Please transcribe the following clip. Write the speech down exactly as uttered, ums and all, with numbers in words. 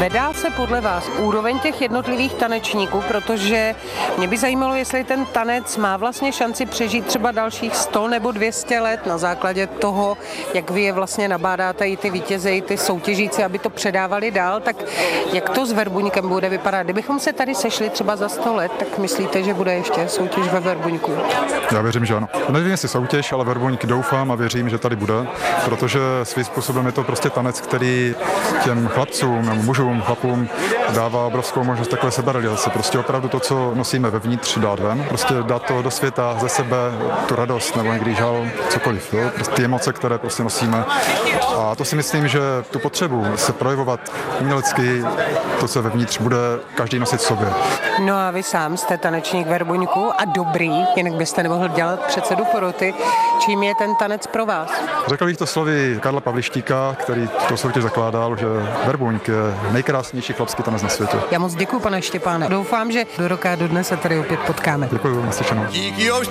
Zvedá se podle vás úroveň těch jednotlivých tanečníků, protože mě by zajímalo, jestli ten tanec má vlastně šanci přežít třeba dalších sto nebo dvě stě let na základě toho, jak vy je vlastně nabádáte i ty vítěze, i ty soutěžíci, aby to předávali dál, tak jak to s Verbuňkem bude vypadat? Kdybychom se tady sešli třeba za sto let, tak myslíte, že bude ještě soutěž ve Verbuňku? Já věřím, že ano. Nevím, jestli soutěž, ale Verbuňk doufám a věřím, že tady bude, protože svým způsobem je to prostě tanec, který těm chlapcům nebo mužům, chlapům dává obrovskou možnost takové seberealizace. Prostě opravdu to, co nosíme vevnitř, dát ven, prostě dát to do světa ze sebe, tu radost nebo někdy žal, cokoliv. Jo? Prostě ty emoce, které prostě nosíme. A to si myslím, že tu potřebu se projevovat umělecky, to, co vevnitř, bude každý nosit v sobě. No a vy sám jste tanečník Verbuňku a dobrý, jinak byste nemohl dělat předsedu poroty. Čím je ten tanec pro vás? Řekl bych to slovy Karla Pavlištíka, který to soutěž zakládal, že Verbuňk je nejkrásnější chlapský tanec na světě. Já moc děkuji, pane Štěpáne. Doufám, že do roka a do dne se tady opět potkáme. Děkuji, naslyšenou. Díky, jo,